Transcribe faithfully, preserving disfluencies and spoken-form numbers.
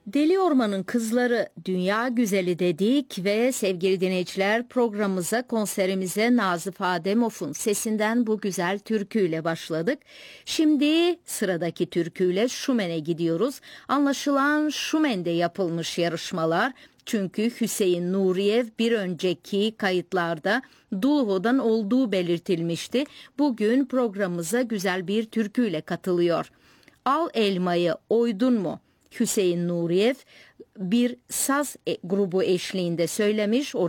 Deli Orman'ın Kızları Dünya Güzeli dedik ve sevgili dinleyiciler programımıza, konserimize Nazif Ademov'un sesinden bu güzel türküyle başladık. Şimdi sıradaki türküyle Şumen'e gidiyoruz. Anlaşılan Şumen'de yapılmış yarışmalar. Çünkü Hüseyin Nuriyev bir önceki kayıtlarda Dulho'dan olduğu belirtilmişti. Bugün programımıza güzel bir türküyle katılıyor. Al elmayı oydun mu? Hüseyin Nuriyev bir saz grubu eşliğinde söylemiş.